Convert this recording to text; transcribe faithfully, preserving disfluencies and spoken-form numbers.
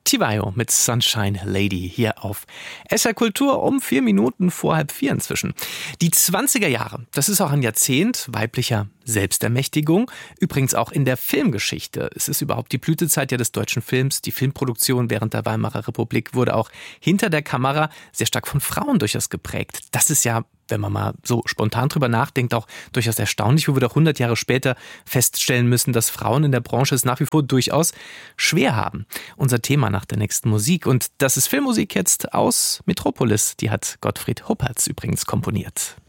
Tivayo mit Sunshine Lady hier auf S R Kultur um vier Minuten vor halb vier inzwischen. Die zwanziger Jahre, das ist auch ein Jahrzehnt weiblicher Selbstermächtigung. Übrigens auch in der Filmgeschichte. Es ist überhaupt die Blütezeit ja des deutschen Films. Die Filmproduktion während der Weimarer Republik wurde auch hinter der Kamera sehr stark von Frauen durchaus geprägt. Das ist ja, wenn man mal so spontan drüber nachdenkt, auch durchaus erstaunlich, wo wir doch hundert Jahre später feststellen müssen, dass Frauen in der Branche es nach wie vor durchaus schwer haben. Unser Thema nach der nächsten Musik. Und das ist Filmmusik jetzt aus Metropolis. Die hat Gottfried Huppertz übrigens komponiert.